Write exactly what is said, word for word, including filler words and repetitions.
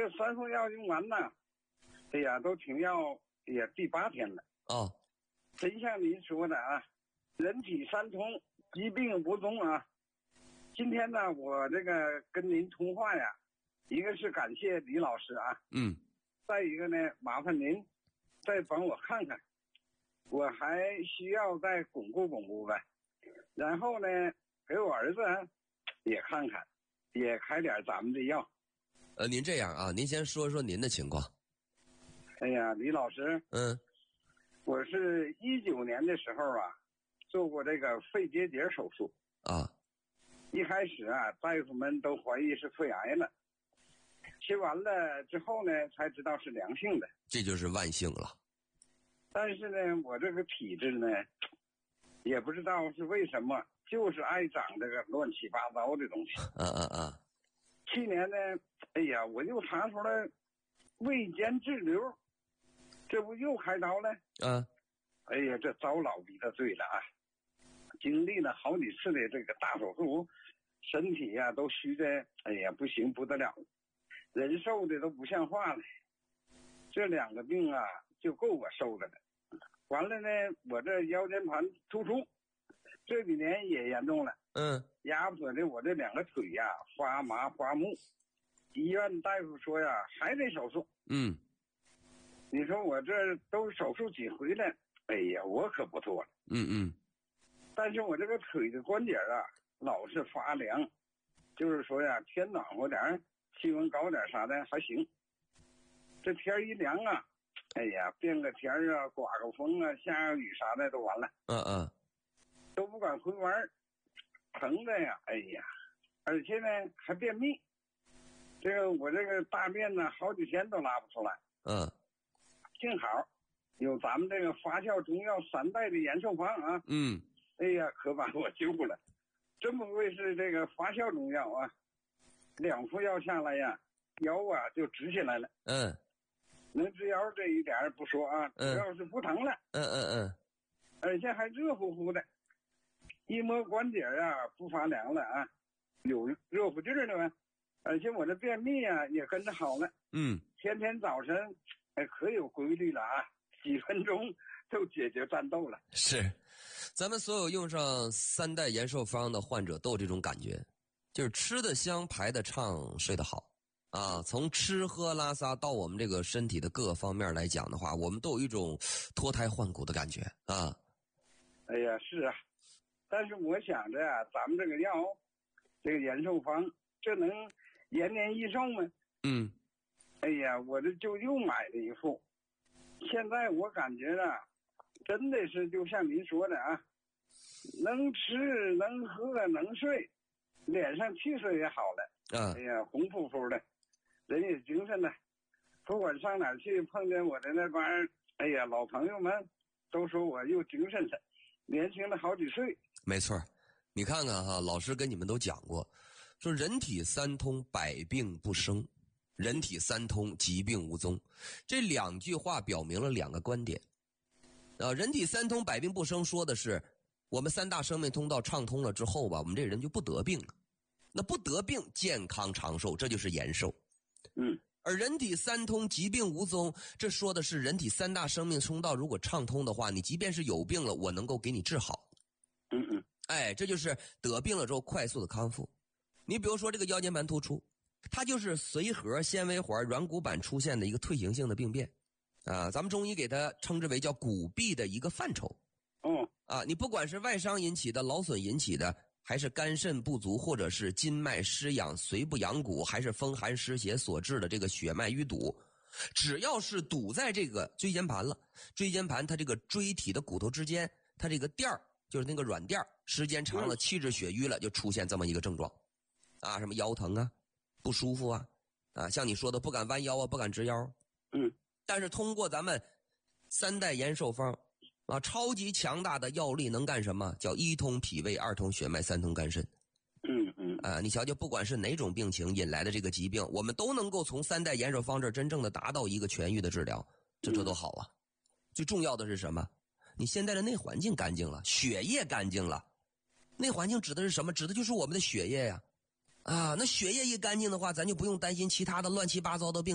这三副药用完了，哎呀，都停药也第八天了。 哦， 真像您说的啊，人体三通，疾病无踪啊。今天呢，我这个跟您通话呀，一个是感谢李老师啊， 嗯， 再一个呢，麻烦您再帮我看看，我还需要再巩固巩固呗。然后呢，给我儿子也看看，也开点咱们的药。 呃，您这样啊，您先说说您的情况。 哎呀，李老师， 嗯， 我是一九年的时候啊，做过这个肺结节手术啊。 一开始啊，大夫们都怀疑是肺癌了，切完了之后呢，才知道是良性的。 这就是万幸了。 但是呢，我这个体质呢，也不知道是为什么，就是爱长这个乱七八糟的东西。 嗯嗯嗯。 去年呢，哎呀，我又查出来胃间滞留，这不又开刀了？ 嗯。 哎呀，这遭老逼的罪了啊！经历了好几次的这个大手术，身体呀、啊、都虚的，哎呀不行不得了，人瘦的都不像话了。这两个病啊，就够我受的了。完了呢，我这腰间盘突出，这几年也严重了。 嗯， 压迫的我这两个腿呀、啊、发麻发木，医院大夫说呀还得手术。 嗯， 你说我这都手术几回了，哎呀我可不做了。 嗯嗯。 但是我这个腿的关节啊，老是发凉，就是说呀，天暖和点，气温高点啥的还行。这天一凉啊，哎呀，变个天啊，刮个风啊，下个雨啥的都完了。 嗯嗯。 都不敢回弯，疼的呀，哎呀，而且呢还便秘。这个我这个大便呢，好几天都拉不出来。 嗯。 幸好有咱们这个发酵中药三代的延寿方啊。 嗯。 哎呀，可把我救了！真不愧是这个发酵中药啊，两副药下来呀，腰啊就直起来了。 嗯， 能直腰这一点不说啊，主要是不疼了。 嗯嗯嗯， 而且还热乎乎的，一摸关节啊不发凉了啊，有热乎劲儿了呗。而且我这便秘啊也跟着好了。 嗯， 天天早晨哎可有规律了啊，几分钟就解决战斗了。 是，咱们所有用上三代延寿方的患者都有这种感觉，就是吃得香、排得畅、睡得好啊。从吃喝拉撒到我们这个身体的各个方面来讲的话，我们都有一种脱胎换骨的感觉啊。 哎呀，是啊，但是我想着啊，咱们这个药，这个延寿方，这能延年益寿吗？ 嗯。 哎呀，我这就又买了一副，现在我感觉啊。真的是就像您说的啊，能吃能喝能睡，脸上气色也好了。 啊， 哎呀，红扑扑的，人也精神了。不管上哪儿去，碰见我的那帮哎呀老朋友们，都说我又精神了，年轻了好几岁。 没错，你看看哈，老师跟你们都讲过，说人体三通，百病不生；人体三通，疾病无踪。这两句话表明了两个观点。啊，人体三通百病不生说的是我们三大生命通道畅通了之后吧，我们这人就不得病了。那不得病，健康长寿，这就是延寿。 嗯， 而人体三通疾病无踪，这说的是人体三大生命通道如果畅通的话，你即便是有病了，我能够给你治好。 嗯嗯， 哎，这就是得病了之后快速的康复。你比如说这个腰间盘突出，它就是髓核纤维环软骨板出现的一个退行性的病变。啊，咱们中医给它称之为叫骨痹的一个范畴。 哦， 啊，你不管是外伤引起的、劳损引起的，还是肝肾不足，或者是筋脉失养、髓不养骨，还是风寒湿邪所致的这个血脉淤堵，只要是堵在这个椎间盘了，椎间盘它这个椎体的骨头之间，它这个垫儿就是那个软垫儿，时间长了气滞血瘀了，就出现这么一个症状。啊，什么腰疼啊，不舒服啊，啊，像你说的不敢弯腰啊，不敢直腰。 嗯。 但是通过咱们三代延寿方啊，超级强大的药力能干什么？叫一通脾胃，二通血脉，三通肝肾。 嗯嗯啊，你瞧瞧，不管是哪种病情引来的这个疾病，我们都能够从三代延寿方这儿真正的达到一个痊愈的治疗，这这都好啊。最重要的是什么？你现在的内环境干净了，血液干净了。内环境指的是什么？指的就是我们的血液呀。啊，那血液一干净的话，咱就不用担心其他的乱七八糟的病。